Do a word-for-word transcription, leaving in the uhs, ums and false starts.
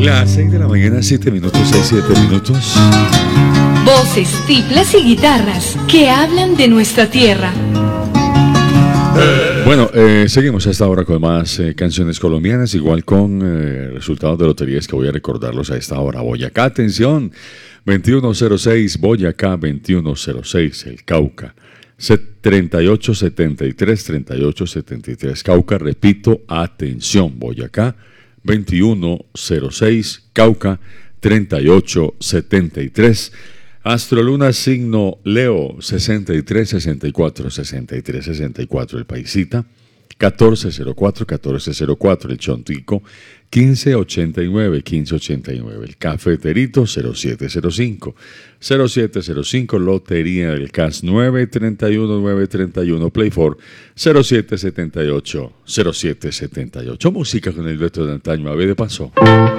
Las seis de la mañana, siete minutos, seis, siete minutos. Voces, tiplas y guitarras que hablan de nuestra tierra. Bueno, eh, seguimos a esta hora con más eh, canciones colombianas, igual con eh, resultados de loterías que voy a recordarlos a esta hora. Boyacá, atención, veintiuno cero seis, Boyacá, veintiuno cero seis, el Cauca, treinta y ocho setenta y tres, treinta y ocho setenta y tres, Cauca, repito, atención, Boyacá, veintiuno cero seis, Cauca, treinta y ocho setenta y tres. Astroluna signo Leo, sesenta y tres sesenta y cuatro, sesenta y tres sesenta y cuatro el Paisita, catorce cero cuatro, catorce cero cuatro el Chontico, quince ochenta y nueve, quince ochenta y nueve el Cafeterito, cero siete cero cinco, cero siete cero cinco Lotería del C A S, nueve treinta y uno, nueve treinta y uno Play four, cero siete setenta y ocho, cero siete setenta y ocho. Música con el reto de antaño, a ver de paso.